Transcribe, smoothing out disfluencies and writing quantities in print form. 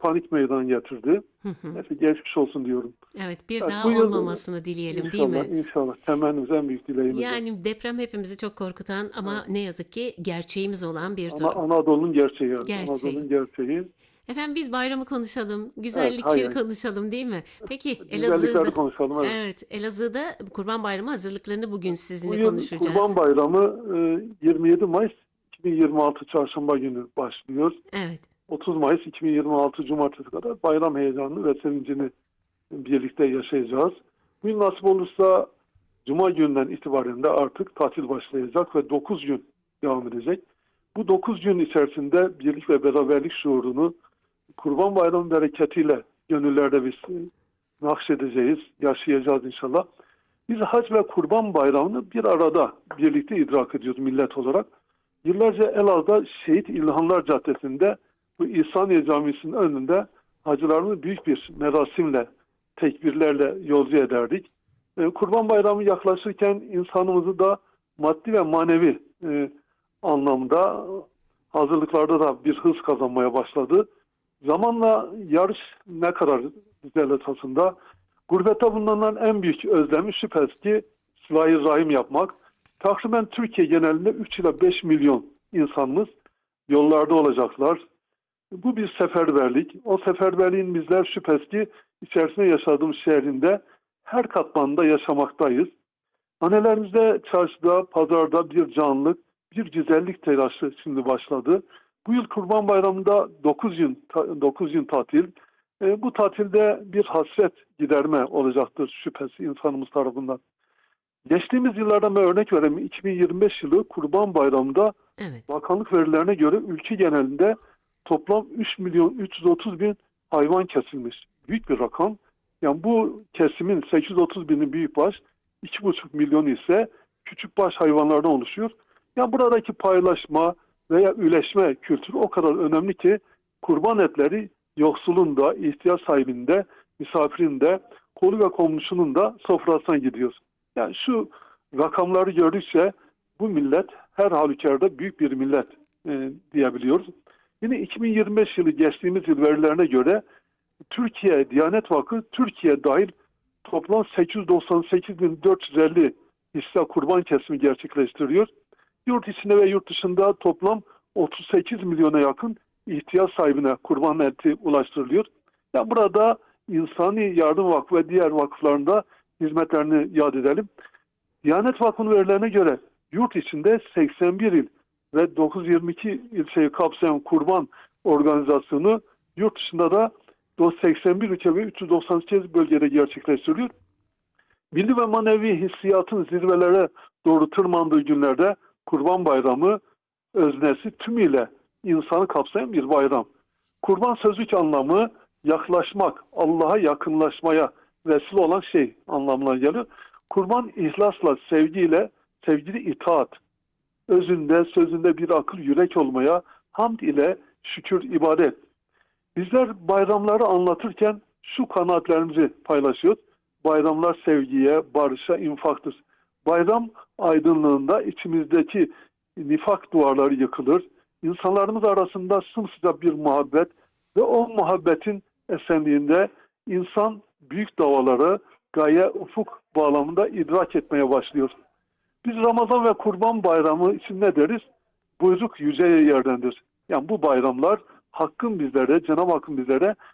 panik meydana getirdi. Hı hı. Neyse, geçmiş olsun diyorum. Evet, bir Evet, daha bu yıl olmamasını dileyelim, değil inşallah mi? inşallah temennimiz, en büyük dileğimiz o. Yani deprem hepimizi çok korkutan ama Evet. ne yazık ki gerçeğimiz olan bir durum. Anadolu'nun gerçeği, evet. Gerçeği. Anadolu'nun gerçeği. Efendim biz bayramı konuşalım, Evet, hay güzellikleri hay. konuşalım, değil mi? Peki Güzellikleri Elazığ'da, konuşalım, evet. evet, Elazığ'da Kurban Bayramı hazırlıklarını bugün Bu sizinle yıl Kurban konuşacağız. Bayramı 27 Mayıs 2026 Çarşamba günü başlıyor. Evet, 30 Mayıs 2026 Cumartesi kadar bayram heyecanını ve sevincini birlikte yaşayacağız. Bu yıl nasip olursa Cuma gününden itibaren de artık tatil başlayacak ve 9 gün devam edecek. Bu 9 gün içerisinde birlik ve beraberlik şuurunu Kurban Bayramı bereketiyle gönüllerde biz nakşedeceğiz, yaşayacağız inşallah. Biz hac ve Kurban Bayramı'nı bir arada birlikte idrak ediyoruz millet olarak. Yıllarca Elazığ'da Şehit İlhanlar Caddesi'nde bu İhsaniye Camisi'nin önünde hacılarımız büyük bir merasimle, tekbirlerle yolcu ederdik. Kurban Bayramı yaklaşırken insanımızı da maddi ve manevi anlamda hazırlıklarda da bir hız kazanmaya başladı. Zamanla yarış ne kadar güzel esasında. Gurbette bulunanların en büyük özlemi şüphesiz ki sıla-i rahim yapmak. Takriben Türkiye genelinde 3 ila 5 milyon insanımız yollarda olacaklar. Bu bir seferberlik. O seferberliğin bizler şüphesiz ki içerisinde yaşadığımız şehrinde her katmanında yaşamaktayız. Annelerimizde çarşıda, pazarda bir canlılık, bir güzellik telaşı şimdi başladı. Bu yıl Kurban Bayramı'nda 9 gün tatil. Bu tatilde bir hasret giderme olacaktır şüphesiz insanımız tarafından. Geçtiğimiz yıllardan ben örnek vereyim. 2025 yılı Kurban Bayramı'nda evet. bakanlık verilerine göre ülke genelinde toplam 3 milyon 330 bin hayvan kesilmiş. Büyük bir rakam. Yani bu kesimin 830 bini büyükbaş, 2,5 milyon ise küçükbaş hayvanlardan oluşuyor. Yani buradaki paylaşma veya üleşme kültürü o kadar önemli ki kurban etleri yoksulun da, ihtiyaç sahibinin de, misafirin de, kolu ve komşunun da sofrasına gidiyor. Yani şu rakamları gördükçe bu millet her halükarda büyük bir millet diyebiliyoruz. Yine 2025 yılı geçtiğimiz yıl verilerine göre Türkiye Diyanet Vakfı Türkiye dahil toplam 898.450 hisse kurban kesimi gerçekleştiriyor. Yurt içinde ve yurt dışında toplam 38 milyona yakın ihtiyaç sahibine kurban eti ulaştırılıyor. Yani burada İnsani Yardım Vakfı ve diğer vakıflarında hizmetlerini yad edelim. Diyanet Vakfı'nın verilerine göre yurt içinde 81 il ve 922 ilçeyi kapsayan kurban organizasyonu, yurt dışında da 81 ülke ve 398 bölgede gerçekleştiriliyor. Milli ve manevi hissiyatın zirvelere doğru tırmandığı günlerde Kurban Bayramı öznesi tümüyle insanı kapsayan bir bayram. Kurban sözlük anlamı yaklaşmak, Allah'a yakınlaşmaya vesile olan şey anlamına geliyor. Kurban ihlasla, sevgiyle, sevgili itaat, özünde, sözünde bir akıl yürek olmaya, hamd ile şükür, ibadet. Bizler bayramları anlatırken şu kanaatlerimizi paylaşıyoruz. Bayramlar sevgiye, barışa, infaktır. Bayram aydınlığında içimizdeki nifak duvarları yıkılır. İnsanlarımız arasında sımsıcak bir muhabbet ve o muhabbetin esenliğinde insan büyük davaları gaye, ufuk bağlamında idrak etmeye başlıyor. Biz Ramazan ve Kurban Bayramı için ne deriz? Buyruk yüce yerdendir. Yani bu bayramlar Hakk'ın bizlere, Cenab-ı Hakk'ın bizlere